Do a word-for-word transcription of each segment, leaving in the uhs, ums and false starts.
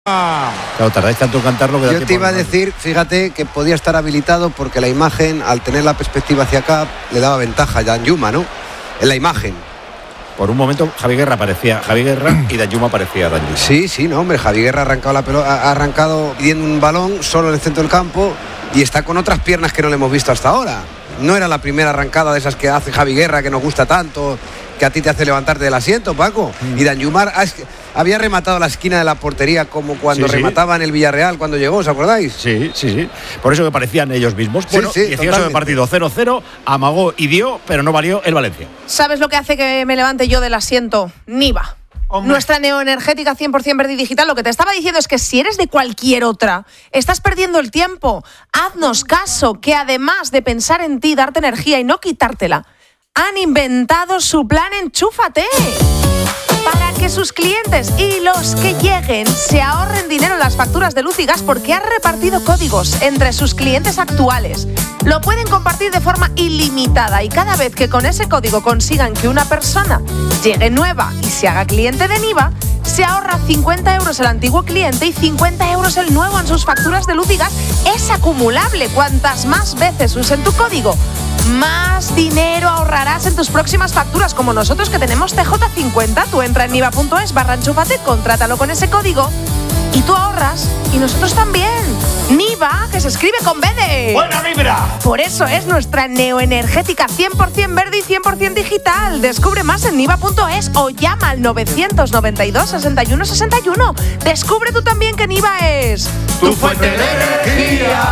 Claro, tardáis tanto en cantarlo que da Yo te iba a decir, fíjate, que podía estar habilitado porque la imagen, al tener la perspectiva hacia acá, le daba ventaja a Danjuma, ¿no? En la imagen. Por un momento Javi Guerra parecía Javi Guerra y Danjuma parecía Danjuma. Sí, sí, no, hombre, Javi Guerra ha arrancado la pelota, ha arrancado pidiendo un balón solo en el centro del campo y está con otras piernas que no le hemos visto hasta ahora. No era la primera arrancada de esas que hace Javi Guerra, que nos gusta tanto, que a ti te hace levantarte del asiento, Paco. Mm. Y Danjuma había rematado la esquina de la portería como cuando sí, remataba sí. en el Villarreal cuando llegó, ¿os acordáis? Sí, sí, sí. Por eso que parecían ellos mismos. Bueno, sí, sí, dieciocho totalmente. de partido, cero cero, amagó y dio, pero no valió el Valencia. ¿Sabes lo que hace que me levante yo del asiento? Niva. Hombre. Nuestra neoenergética cien por ciento verde y digital. Lo que te estaba diciendo es que si eres de cualquier otra, estás perdiendo el tiempo. Haznos caso, que además de pensar en ti, darte energía y no quitártela, han inventado su plan Enchúfate, para que sus clientes y los que lleguen se ahorren dinero en las facturas de luz y gas, porque ha repartido códigos entre sus clientes actuales. Lo pueden compartir de forma ilimitada y cada vez que con ese código consigan que una persona llegue nueva y se haga cliente de Niva, se ahorra cincuenta euros el antiguo cliente y cincuenta euros el nuevo en sus facturas de luz y gas. Es acumulable. Cuantas más veces usen tu código, más dinero ahorrarás en tus próximas facturas, como nosotros que tenemos T J cincuenta. Tú entra en niva.es barra enchúfate, contrátalo con ese código y tú ahorras y nosotros también. Niva, que se escribe con B de... ¡Buena vibra! Por eso es nuestra neoenergética cien por ciento verde y cien por ciento digital. Descubre más en niva.es o llama al novecientos noventa y dos, sesenta y uno, sesenta y uno. Descubre tú también que Niva es... tu fuente de energía.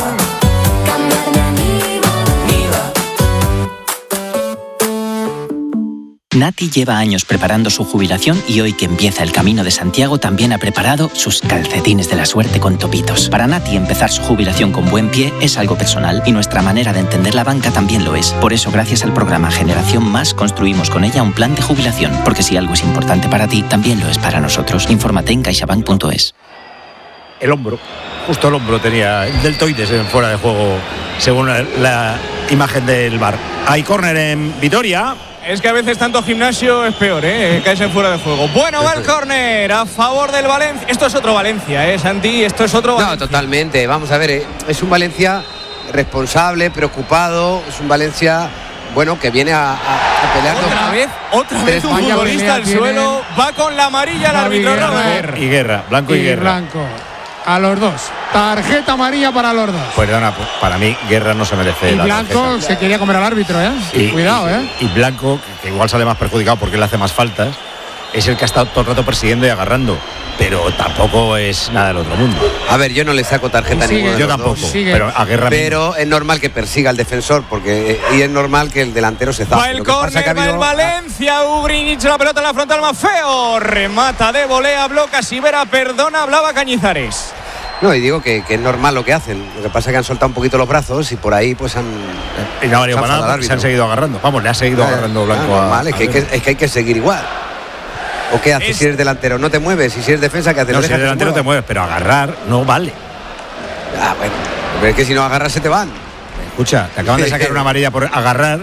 Nati lleva años preparando su jubilación y hoy que empieza el Camino de Santiago también ha preparado sus calcetines de la suerte con topitos. Para Nati empezar su jubilación con buen pie es algo personal y nuestra manera de entender la banca también lo es. Por eso gracias al programa Generación Más construimos con ella un plan de jubilación, porque si algo es importante para ti, también lo es para nosotros. Infórmate en caixabank punto es. El hombro, justo el hombro tenía el deltoides en fuera de juego, según la, la imagen del V A R. Hay córner en Vitoria. Es que a veces tanto gimnasio es peor, ¿eh? Caes en fuera de juego. Bueno, va el córner a favor del Valencia. Esto es otro Valencia, ¿eh, Santi? Esto es otro Valencia. No, totalmente. Vamos a ver, ¿eh? Es un Valencia responsable, preocupado. Es un Valencia, bueno, que viene a, a, a pelear. Otra vez, otra vez un futbolista al suelo. Va con la amarilla el árbitro Robert. Y Guerra, Blanco y, y Guerra. Blanco. A los dos. Tarjeta amarilla para los dos. Perdona, para mí Guerra no se merece y la Blanco tarjeta. Se quería comer al árbitro, ¿eh? Y, Cuidado, y, ¿eh? Y Blanco, que igual sale más perjudicado porque él hace más faltas, es el que ha estado todo el rato persiguiendo y agarrando. Pero tampoco es nada del otro mundo. A ver, yo no le saco tarjeta a ninguno de Yo los tampoco, dos. pero a Guerra Pero mismo. es normal que persiga al defensor, porque y es normal que el delantero se zafe. Va el córner, va el Valencia, Ugrinic, la pelota en la frontal más feo. Remata de volea, bloca Sivera, perdona, hablaba Cañizares. No, y digo que, que es normal lo que hacen. Lo que pasa es que han soltado un poquito los brazos y por ahí pues han... Y no ha valido para nada, se han seguido agarrando. Vamos, le ha seguido ah, agarrando Blanco ah, a... Normal, es, que hay que, es que hay que seguir igual. ¿O qué haces es... si eres delantero? No te mueves. Y si eres defensa, ¿qué haces? No, si eres delantero te mueves, pero agarrar no vale. Ah, bueno. Pero es que si no agarras se te van. Escucha, te acaban de sacar una amarilla por agarrar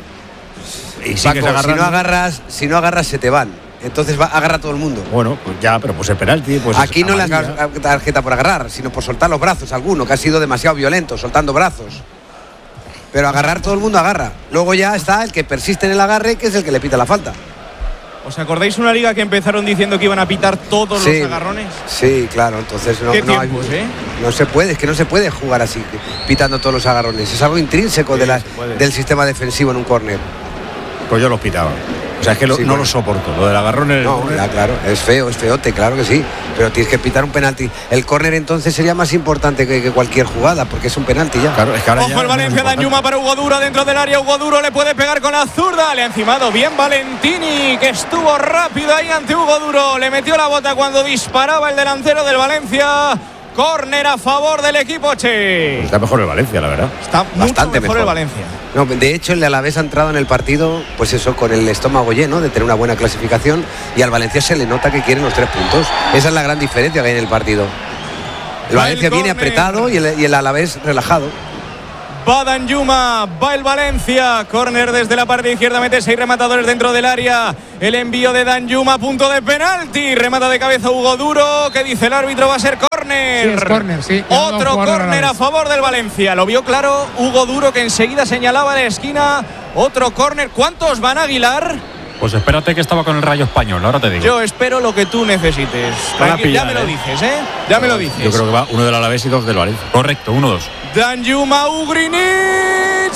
y sigues Paco, agarrando. Si no agarras, si no agarras se te van. Entonces va, agarra a todo el mundo. Bueno, pues ya, pero pues el penalti. Pues aquí no le has dado tarjeta por agarrar, sino por soltar los brazos a alguno, que ha sido demasiado violento, soltando brazos. Pero agarrar todo el mundo agarra. Luego ya está el que persiste en el agarre, que es el que le pita la falta. ¿Os acordáis una liga que empezaron diciendo que iban a pitar todos sí, los agarrones? Sí, claro, entonces no, ¿Qué no, tiempos, hay, eh? no se puede, es que no se puede jugar así, pitando todos los agarrones. Es algo intrínseco sí, de la, del sistema defensivo en un córner. Pues yo los pitaba. O sea, es que lo, sí, no bueno. lo soporto. Lo del agarrón en el No, ya, claro, es feo, es feote, claro que sí. Pero tienes que pitar un penalti. El córner entonces sería más importante que, que cualquier jugada, porque es un penalti ya. Claro, es que ahora Ojo ya el Valencia, Danjuma para Hugo Duro dentro del área. Hugo Duro le puede pegar con la zurda. Le ha encimado bien Valentini, que estuvo rápido ahí ante Hugo Duro. Le metió la bota cuando disparaba el delantero del Valencia. Córner a favor del equipo Che. Está mejor el Valencia, la verdad. Está bastante mejor, mejor el Valencia. No, de hecho, el Alavés ha entrado en el partido, pues eso, con el estómago lleno de tener una buena clasificación, y al Valencia se le nota que quieren los tres puntos. Esa es la gran diferencia que hay en el partido. El Valencia viene apretado y el, y el Alavés relajado. Va Danjuma, va el Valencia. Córner desde la parte izquierda, mete seis rematadores dentro del área. El envío de Danjuma, punto de penalti. Remata de cabeza Hugo Duro. ¿Qué dice el árbitro? Va a ser córner. Sí, es córner, sí. Otro córner a favor del Valencia. Lo vio claro Hugo Duro, que enseguida señalaba la esquina. Otro córner. ¿Cuántos van a Aguilar? Pues espérate, que estaba con el Rayo Español, ahora te digo. Yo espero lo que tú necesites. Tranqui, ya me lo dices, ¿eh? Ya me lo dices. Yo creo que va uno del Alavés y dos del Valencia. Correcto, uno, dos. Danjuma, Ugrinic,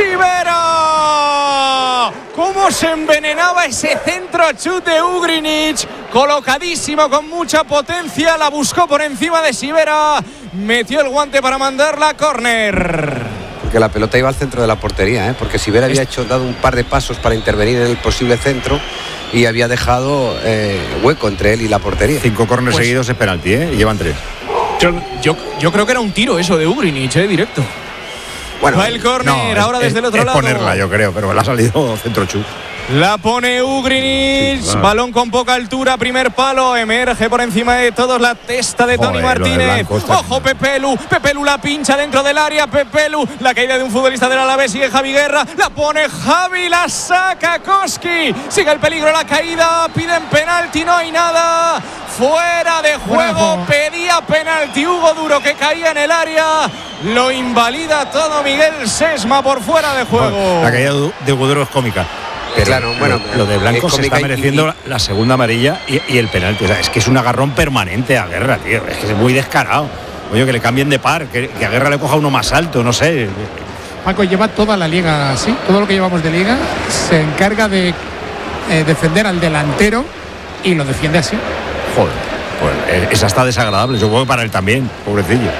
Sivera. ¿Cómo se envenenaba ese centro chut de Ugrinic? Colocadísimo, con mucha potencia. La buscó por encima de Sivera. Metió el guante para mandarla a córner. Que la pelota iba al centro de la portería, ¿eh? Porque Sivera había hecho dado un par de pasos para intervenir en el posible centro y había dejado eh, hueco entre él y la portería. Cinco córneres pues, seguidos es penalti, ¿eh? Y llevan tres. Yo, yo, yo creo que era un tiro eso de Ugrinic, ¿eh? Directo. Bueno, va el córner, no, ahora es, desde el otro es lado. ponerla, yo creo, pero le ha salido centro chut. La pone Ugrinic, sí, claro. Balón con poca altura, primer palo, emerge por encima de todos la testa de Joder, Toni Martínez. Ojo, Pepelu, Pepelu la pincha dentro del área, Pepelu, la caída de un futbolista del Alavés, sigue Javi Guerra, la pone Javi, la saca Koski, sigue el peligro, la caída, piden penalti, no hay nada, fuera de juego, bueno. Pedía penalti Hugo Duro, que caía en el área, lo invalida todo Miguel Sesma por fuera de juego. La caída de Hugo Duro es cómica. Pero claro, bueno, lo, lo de Blanco se está mereciendo y, y, la segunda amarilla y, y el penalti. O sea, es que es un agarrón permanente a Guerra, tío. Es que es muy descarado. Oye, que le cambien de par, que, que a Guerra le coja uno más alto, no sé. Paco lleva toda la liga así, todo lo que llevamos de liga, se encarga de eh, defender al delantero y lo defiende así. Joder, pues esa está desagradable. Yo creo que para él también, pobrecillo.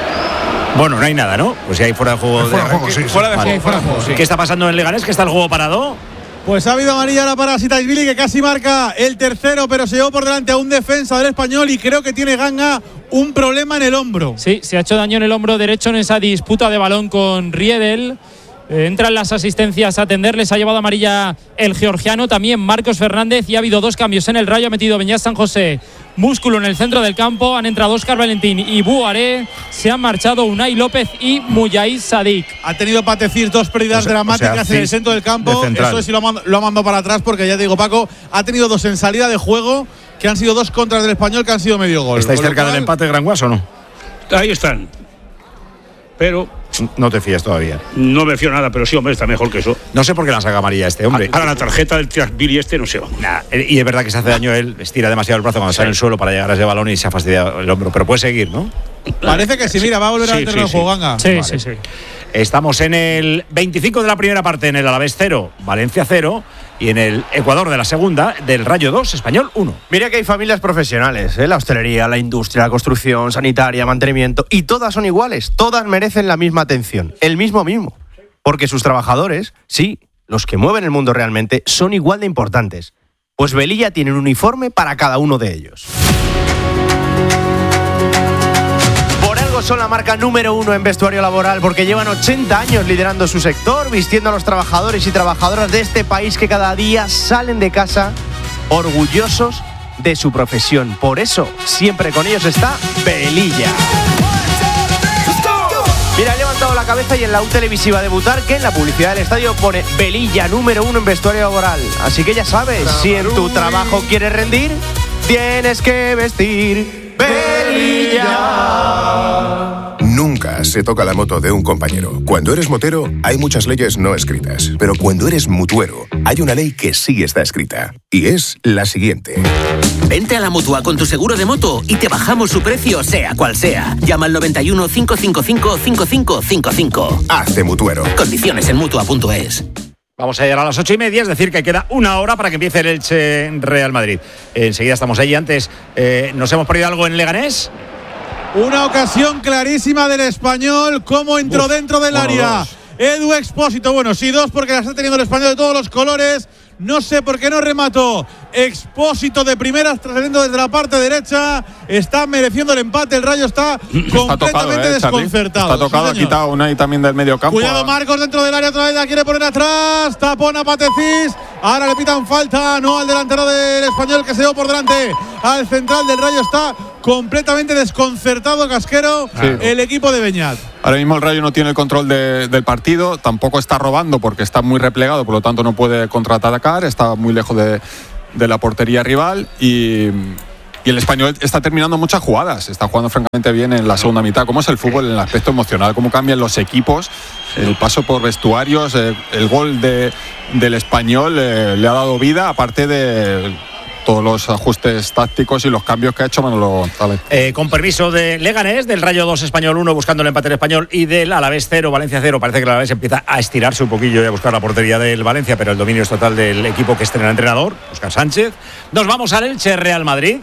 Bueno, no hay nada, ¿no? Pues si hay fuera de juego. Fuera de juego, sí. Fuera de juego, sí, fuera de juego, sí. ¿Qué está pasando en Leganés? ¿Que está el juego parado? Pues ha habido amarilla ahora para Sitaisvili, que casi marca el tercero, pero se llevó por delante a un defensa del Español y creo que tiene Ganga un problema en el hombro. Sí, se ha hecho daño en el hombro derecho en esa disputa de balón con Riedel. Eh, entran las asistencias a atenderles, ha llevado amarilla el georgiano, también Marcos Fernández, y ha habido dos cambios en el Rayo, ha metido Beñat San José músculo en el centro del campo, han entrado Óscar Valentín y Buaré, se han marchado Unai López y Mujair Sadik. Ha tenido Patecir dos pérdidas o sea, dramáticas o sea, en el centro del campo, de eso es si lo, lo ha mandado para atrás, porque ya te digo, Paco, ha tenido dos en salida de juego, que han sido dos contras del Español, que han sido medio gol. ¿Estáis cerca cual, del empate, Granguas, o no? Ahí están, pero no te fías todavía. No me fío nada, pero sí, hombre, está mejor que eso. No sé por qué le han sacado amarilla a este hombre. Ahora la tarjeta del Tiasvili este no se va. Nah, y es verdad que se hace daño él, estira demasiado el brazo cuando sí. está en el suelo para llegar a ese balón y se ha fastidiado el hombro. Pero puede seguir, ¿no? Parece que sí, mira, va a volver sí, al terreno de juego, Ganga. Sí, vale. sí, sí. Estamos en el veinticinco de la primera parte, en el Alavés cero, Valencia cero, y en el Ecuador de la segunda, del Rayo dos, Español uno. Mira que hay familias profesionales, ¿eh? La hostelería, la industria, la construcción, sanitaria, mantenimiento, y todas son iguales, todas merecen la misma atención, el mismo mismo, porque sus trabajadores, sí, los que mueven el mundo realmente, son igual de importantes. Pues Velilla tiene un uniforme para cada uno de ellos. Son la marca número uno en vestuario laboral porque llevan ochenta años liderando su sector, vistiendo a los trabajadores y trabajadoras de este país que cada día salen de casa orgullosos de su profesión. Por eso, siempre con ellos está Velilla. Mira, ha levantado la cabeza y en la U televisiva de Butarque, en la publicidad del estadio, pone Velilla número uno en vestuario laboral. Así que ya sabes, si en tu trabajo quieres rendir, tienes que vestir Velilla. Nunca se toca la moto de un compañero. Cuando eres motero, hay muchas leyes no escritas. Pero cuando eres mutuero, hay una ley que sí está escrita. Y es la siguiente. Vente a la Mutua con tu seguro de moto y te bajamos su precio, sea cual sea. Llama al noventa y uno, cinco cinco cinco, cinco cinco cinco cinco. Hazte mutuero. Condiciones en mutua punto es. Vamos a llegar a las ocho y media, es decir, que queda una hora para que empiece el Elche Real Madrid. Enseguida estamos ahí. Antes, eh, ¿nos hemos perdido algo en Leganés? Una ocasión clarísima del Español, cómo entró Uf, dentro del área. Dos. Edu Expósito, bueno, sí, dos porque las está teniendo el Español de todos los colores. No sé por qué no remató. Expósito de primeras, trascendiendo desde la parte derecha. Está mereciendo el empate. El Rayo está, está completamente tocado, eh, desconcertado. Está tocado, sí, ha quitado una y también del medio campo. Cuidado, Marcos dentro del área, otra vez la quiere poner atrás. Tapón a Patecís. Ahora le pitan falta, no al delantero del Español que se dio por delante. Al central del Rayo está completamente desconcertado, Casquero, sí. el equipo de Beñat. Ahora mismo el Rayo no tiene el control de, del partido, tampoco está robando porque está muy replegado, por lo tanto no puede contraatacar, está muy lejos de, de la portería rival y... Y el Español está terminando muchas jugadas, está jugando francamente bien en la segunda mitad. ¿Cómo es el fútbol en el aspecto emocional? ¿Cómo cambian los equipos? El paso por vestuarios, eh, el gol de, del Español eh, le ha dado vida, aparte de todos los ajustes tácticos y los cambios que ha hecho Manolo González. Eh, con permiso de Leganés, del Rayo dos, Español uno, buscando el empate del Español, y del Alavés cero, Valencia cero. Parece que el Alavés empieza a estirarse un poquillo y a buscar la portería del Valencia, pero el dominio es total del equipo que estrena el entrenador, Óscar Sánchez. Nos vamos al Elche Real Madrid.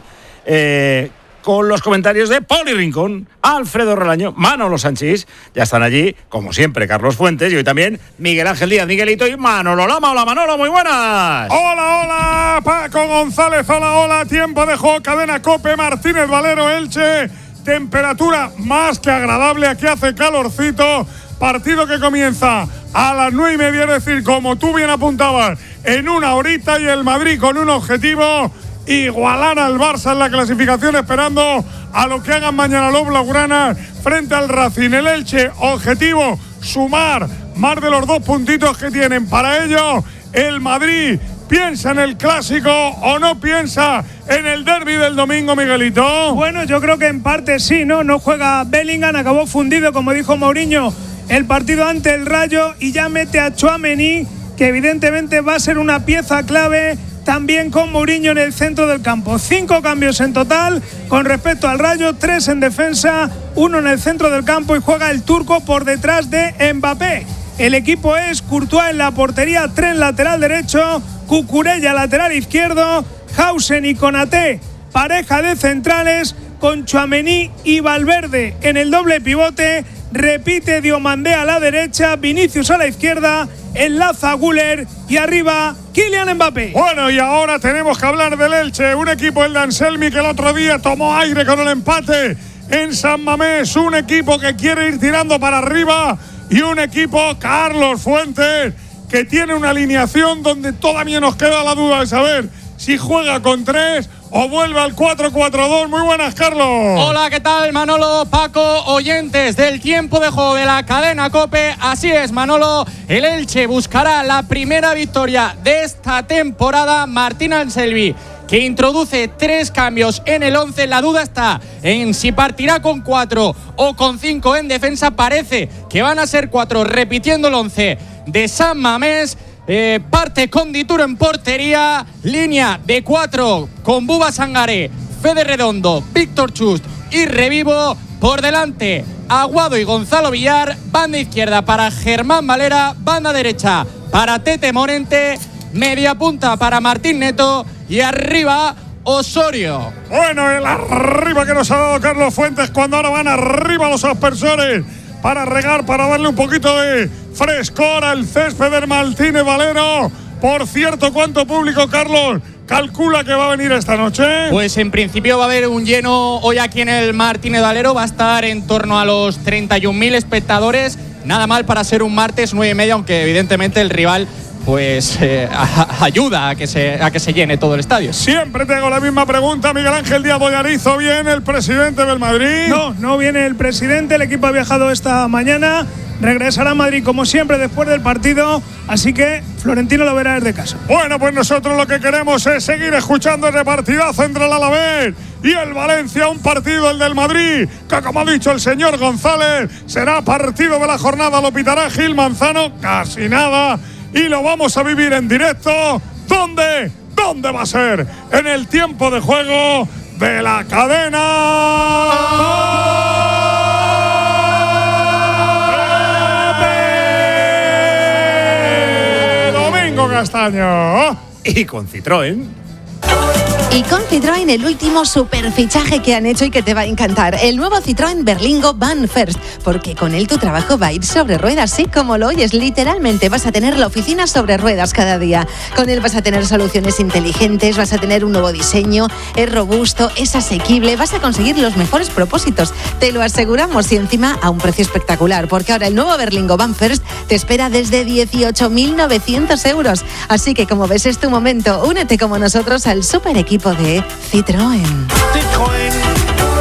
Eh, con los comentarios de Poli Rincón, Alfredo Relaño, Manolo Sanchís. Ya están allí, como siempre, Carlos Fuentes y hoy también Miguel Ángel Díaz, Miguelito y Manolo Lama. Hola Manolo, muy buenas. Hola, hola, Paco González, hola, hola, tiempo de juego, cadena COPE, Martínez Valero, Elche, temperatura más que agradable, aquí hace calorcito, partido que comienza a las nueve y media, es decir, como tú bien apuntabas, en una horita, y el Madrid con un objetivo: igualar al Barça en la clasificación, esperando a lo que hagan mañana los blaugranas frente al Racing. El Elche, objetivo, sumar más de los dos puntitos que tienen. Para ello, el Madrid piensa en el clásico o no piensa en el derbi del domingo, Miguelito. Bueno, yo creo que en parte sí, ¿no? No juega Bellingham, acabó fundido, como dijo Mourinho, el partido ante el Rayo, y ya mete a Tchouaméni, que evidentemente va a ser una pieza clave también con Mourinho en el centro del campo. Cinco cambios en total con respecto al Rayo, tres en defensa, uno en el centro del campo, y juega el turco por detrás de Mbappé. El equipo es Courtois en la portería, Tren lateral derecho, Cucurella lateral izquierdo, Hausen y Konaté pareja de centrales, con Tchouaméni y Valverde en el doble pivote. Repite Diomandé a la derecha, Vinicius a la izquierda, enlaza Güler y arriba Kylian Mbappé. Bueno, y ahora tenemos que hablar del Elche, un equipo, el de Anselmi, que el otro día tomó aire con el empate en San Mamés, un equipo que quiere ir tirando para arriba, y un equipo, Carlos Fuentes, que tiene una alineación donde todavía nos queda la duda de saber si juega con tres o vuelve al cuatro cuatro dos. Muy buenas, Carlos. Hola, ¿qué tal, Manolo, Paco, oyentes del tiempo de juego de la cadena COPE? Así es, Manolo, el Elche buscará la primera victoria de esta temporada. Martín Anselmi, que introduce tres cambios en el once. La duda está en si partirá con cuatro o con cinco en defensa. Parece que van a ser cuatro, repitiendo el once de San Mamés. Eh, parte con Dituro en portería, línea de cuatro con Buba Sangaré, Fede Redondo, Víctor Chust y Revivo. Por delante, Aguado y Gonzalo Villar. Banda izquierda para Germán Valera, banda derecha para Tete Morente, media punta para Martín Neto y arriba Osorio. Bueno, el arriba que nos ha dado Carlos Fuentes, cuando ahora van arriba los aspersores para regar, para darle un poquito de frescor al césped del Martínez Valero. Por cierto, ¿cuánto público, Carlos, calcula que va a venir esta noche? Pues en principio va a haber un lleno hoy aquí en el Martínez Valero. Va a estar en torno a los treinta y un mil espectadores. Nada mal para ser un martes nueve y media, aunque evidentemente el rival pues eh, a, ayuda a que, se, a que se llene todo el estadio. Siempre te hago la misma pregunta, Miguel Ángel Díaz Bollarizo. ¿Viene el presidente del Madrid? No, no viene el presidente. El equipo ha viajado esta mañana. Regresará a Madrid como siempre después del partido, así que Florentino lo verá desde casa. Bueno, pues nosotros lo que queremos es seguir escuchando ese partidazo entre el Alavés y el Valencia, un partido, el del Madrid, que como ha dicho el señor González, será partido de la jornada. Lo pitará Gil Manzano, casi nada, y lo vamos a vivir en directo. ¿Dónde? ¿Dónde va a ser? En el tiempo de juego de la cadena Castaño. Y con Citroën. Y con Citroën, el último superfichaje que han hecho y que te va a encantar. El nuevo Citroën Berlingo Van First. Porque con él tu trabajo va a ir sobre ruedas, sí, como lo oyes. Literalmente vas a tener la oficina sobre ruedas cada día. Con él vas a tener soluciones inteligentes, vas a tener un nuevo diseño, es robusto, es asequible, vas a conseguir los mejores propósitos. Te lo aseguramos, y encima a un precio espectacular. Porque ahora el nuevo Berlingo Van First te espera desde dieciocho mil novecientos euros. Así que, como ves, es tu momento. Únete como nosotros al super equipo de Citroën. Citroën.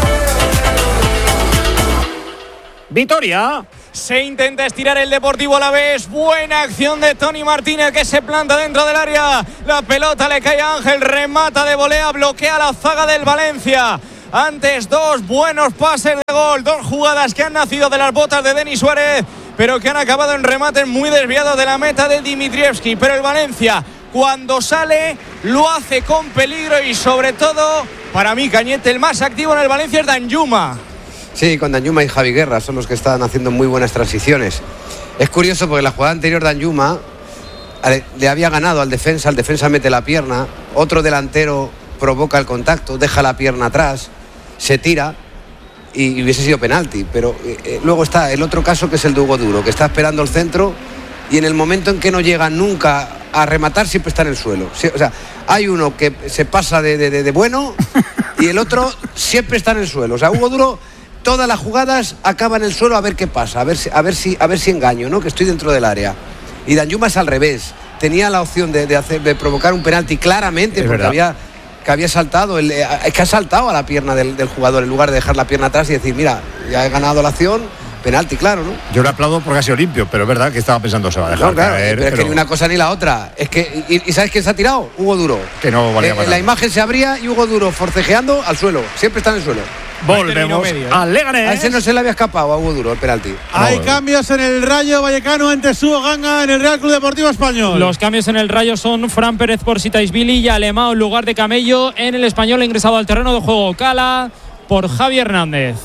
Vitoria. Se intenta estirar el Deportivo Alavés. Buena acción de Tony Martínez, que se planta dentro del área. La pelota le cae a Ángel, remata de volea, bloquea la zaga del Valencia. Antes dos buenos pases de gol, dos jugadas que han nacido de las botas de Denis Suárez, pero que han acabado en remates muy desviados de la meta de Dimitrievski. Pero el Valencia, cuando sale, lo hace con peligro y sobre todo, para mí, Cañete, el más activo en el Valencia es Danjuma. Sí, con Danjuma y Javi Guerra son los que están haciendo muy buenas transiciones. Es curioso porque la jugada anterior Danjuma le había ganado al defensa, el defensa mete la pierna, otro delantero provoca el contacto, deja la pierna atrás, se tira y hubiese sido penalti. Pero eh, luego está el otro caso, que es el de Hugo Duro, que está esperando el centro y en el momento en que no llega nunca a rematar siempre está en el suelo. Sí, o sea, hay uno que se pasa de, de, de bueno y el otro siempre está en el suelo. O sea, Hugo Duro, todas las jugadas acaba en el suelo a ver qué pasa, a ver si, a ver si, a ver si engaño, ¿no? Que estoy dentro del área. Y Danjuma es al revés. Tenía la opción de, de, hacer, de provocar un penalti claramente, es porque verdad. había que había saltado, el, es que ha saltado a la pierna del, del jugador en lugar de dejar la pierna atrás y decir, mira, ya he ganado la acción, penalti, claro, ¿no? Yo le aplaudo porque ha sido limpio, pero es verdad que estaba pensando, se va a dejar no, claro, caer. Pero es pero... que ni una cosa ni la otra. Es que, y, y ¿sabes quién se ha tirado? Hugo Duro. Que no valía eh, La imagen se abría y Hugo Duro forcejeando al suelo, siempre está en el suelo. Volvemos al Leganés. A ese no se le había escapado a Hugo Duro el penalti. Hay no, cambios en el Rayo Vallecano ante Subo Ganga en el Real Club Deportivo Español. Los cambios en el Rayo son Fran Pérez por Sitaisvili y Alemão en lugar de Camello. En el Español ha ingresado al terreno de juego Cala por Javi Hernández.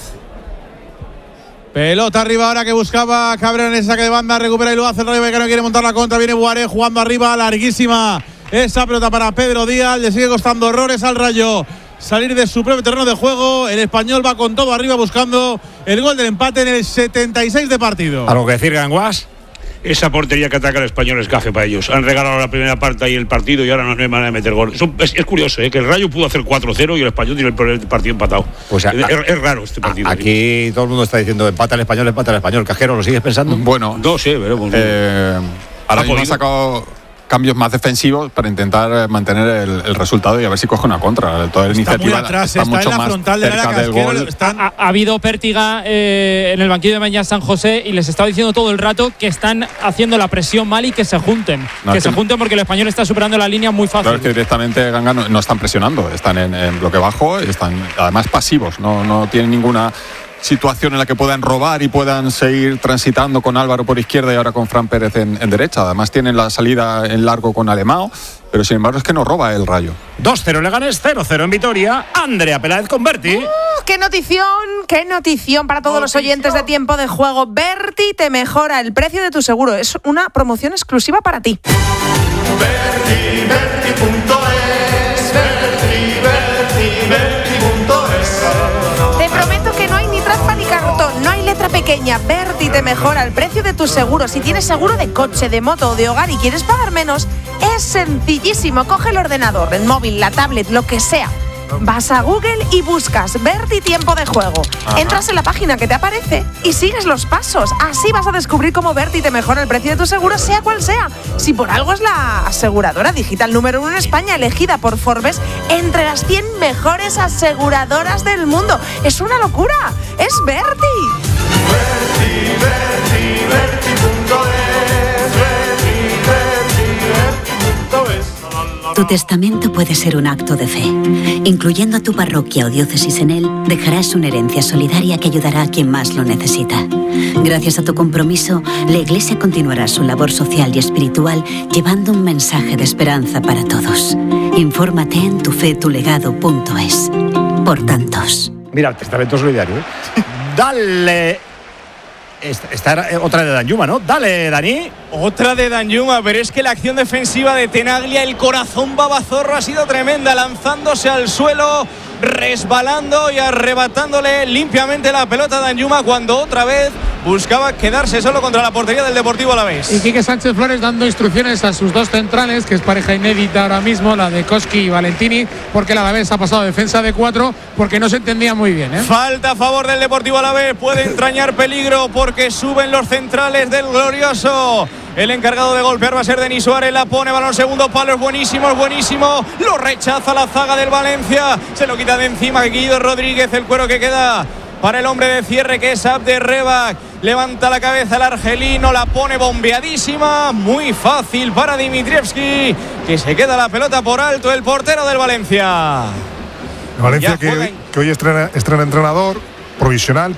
Pelota arriba ahora que buscaba Cabrera en el saque de banda, recupera y lo hace el Rayo Vallecano, quiere montar la contra, viene Buaré jugando arriba, larguísima esa pelota para Pedro Díaz, le sigue costando errores al Rayo salir de su propio terreno de juego. El Español va con todo arriba buscando el gol del empate en el setenta y seis de partido. ¿Algo que decir, Ganguas? Esa portería que ataca el Español es gafe para ellos. Han regalado la primera parte ahí el partido y ahora no hay manera de meter gol. Eso es, es curioso, ¿eh? Que el Rayo pudo hacer cuatro cero y el Español tiene el partido empatado. Pues a, es, es raro este partido. Aquí ¿sí? Todo el mundo está diciendo empata el Español, empata el Español. ¿Cajero lo sigues pensando? Bueno, no sé, veremos. Eh, ahora mismo ha sacado cambios más defensivos para intentar mantener el, el resultado y a ver si coge una contra. Toda la está iniciativa muy atrás, está, está mucho en la más frontal del cerca área del gol. Están... Ha, ha habido pértiga eh, en el banquillo de Mañana San José y les estaba diciendo todo el rato que están haciendo la presión mal y que se junten. No, que se junten porque el Español está superando la línea muy fácil. Claro, es que directamente Ganga no, no están presionando, están en, en bloque bajo, están además pasivos, no, no tienen ninguna situación en la que puedan robar y puedan seguir transitando con Álvaro por izquierda y ahora con Fran Pérez en, en derecha. Además tienen la salida en largo con Alemão, pero sin embargo es que no roba el Rayo. dos cero Leganés, cero cero en Vitoria. Andrea Peláez con Berti. Uh, ¡Qué notición! ¡Qué notición para todos notición. Los oyentes de Tiempo de Juego! Berti te mejora el precio de tu seguro. Es una promoción exclusiva para ti. Berti, Berti punto es, Berti, Berti, Berti punto es. Te prometo que no hay ni trampa ni cartón, no hay letra pequeña. Berti te mejora el precio de tu seguro. Si tienes seguro de coche, de moto o de hogar y quieres pagar menos, es sencillísimo. Coge el ordenador, el móvil, la tablet, lo que sea. Vas a Google y buscas Berti Tiempo de Juego. Ajá. Entras en la página que te aparece y sigues los pasos. Así vas a descubrir cómo Berti te mejora el precio de tu seguro, sea cual sea. Si por algo es la aseguradora digital número uno en España, elegida por Forbes entre las cien mejores aseguradoras del mundo. Es una locura. Es Berti. Berti, Berti, Berti punto es, Berti, Berti, Berti punto es. Tu testamento puede ser un acto de fe. Incluyendo a tu parroquia o diócesis en él, dejarás una herencia solidaria que ayudará a quien más lo necesita. Gracias a tu compromiso, la Iglesia continuará su labor social y espiritual llevando un mensaje de esperanza para todos. Infórmate en tufetulegado punto es. Por tantos. Mira, el testamento solidario, ¿eh? Dale. Esta, esta era otra de Danjuma, ¿no? Dale, Dani. Otra de Danjuma, pero es que la acción defensiva de Tenaglia, el corazón babazorro, ha sido tremenda, lanzándose al suelo, resbalando y arrebatándole limpiamente la pelota a Danjuma cuando otra vez buscaba quedarse solo contra la portería del Deportivo Alavés. Y Quique Sánchez Flores dando instrucciones a sus dos centrales, que es pareja inédita ahora mismo, la de Koski y Valentini, porque el Alavés ha pasado defensa de cuatro porque no se entendía muy bien, ¿eh? Falta a favor del Deportivo Alavés, puede entrañar peligro porque suben los centrales del glorioso. El encargado de golpear va a ser Denis Suárez, la pone, balón segundo palo, es buenísimo, es buenísimo, lo rechaza la zaga del Valencia, se lo quita de encima Guido Rodríguez, el cuero que queda para el hombre de cierre que es Abderrebak. Levanta la cabeza el argelino, la pone bombeadísima. Muy fácil para Dimitrievski, que se queda la pelota por alto, el portero del Valencia. Valencia que, que hoy estrena, estrena entrenador provisional.